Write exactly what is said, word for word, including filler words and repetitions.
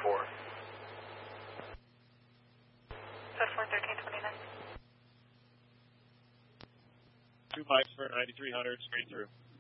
four. Set four thirteen twenty-nine. Two mics for ninety-three hundred, straight through.